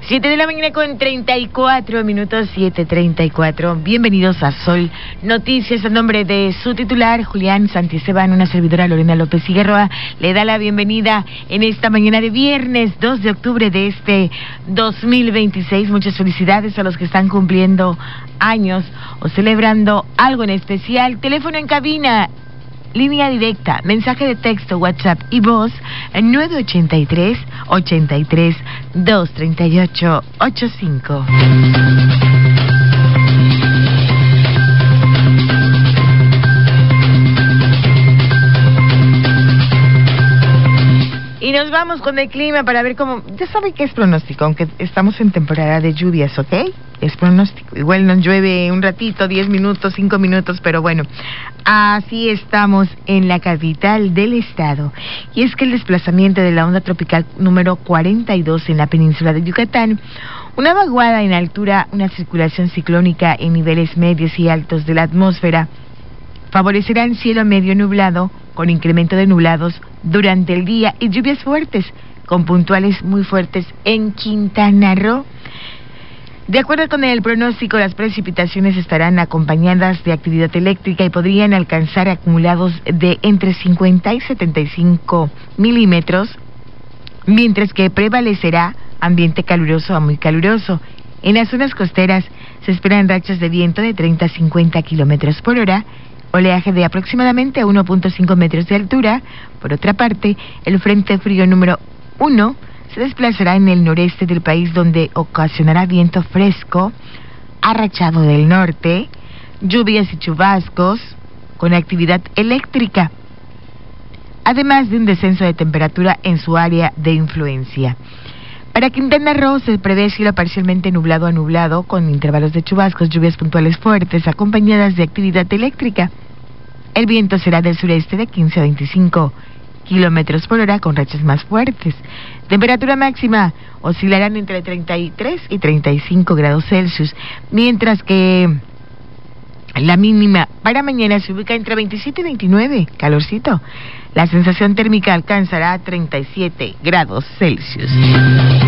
7 de la mañana con 34 minutos, 7:34. Bienvenidos a Sol Noticias. En nombre de su titular, Julián Santisteban, una servidora, Lorena López Figueroa, le da la bienvenida en esta mañana de viernes 2 de octubre de este 2026. Muchas felicidades a los que están cumpliendo años o celebrando algo en especial. Teléfono en cabina, línea directa, mensaje de texto, WhatsApp y voz 983-83-238-85. Y nos vamos con el clima para ver cómo... Ya saben que es pronóstico, aunque estamos en temporada de lluvias, ¿ok? Es pronóstico. Igual nos llueve un ratito, 10 minutos, 5 minutos, pero bueno, así estamos en la capital del estado. Y es que el desplazamiento de la onda tropical número 42 en la península de Yucatán, una vaguada en altura, una circulación ciclónica en niveles medios y altos de la atmósfera, favorecerán cielo medio nublado, con incremento de nublados durante el día y lluvias fuertes, con puntuales muy fuertes en Quintana Roo. De acuerdo con el pronóstico, las precipitaciones estarán acompañadas de actividad eléctrica y podrían alcanzar acumulados de entre 50 y 75 milímetros, mientras que prevalecerá ambiente caluroso a muy caluroso. En las zonas costeras se esperan rachas de viento de 30 a 50 kilómetros por hora, oleaje de aproximadamente 1.5 metros de altura. Por otra parte, el Frente Frío número 1 se desplazará en el noreste del país, donde ocasionará viento fresco, arrachado del norte, lluvias y chubascos con actividad eléctrica, además de un descenso de temperatura en su área de influencia. Para Quintana Roo se prevé cielo parcialmente nublado a nublado, con intervalos de chubascos, lluvias puntuales fuertes, acompañadas de actividad eléctrica. El viento será del sureste de 15 a 25 kilómetros por hora, con rachas más fuertes. Temperatura máxima oscilarán entre 33 y 35 grados Celsius, mientras que la mínima para mañana se ubica entre 27 y 29, calorcito. La sensación térmica alcanzará 37 grados Celsius.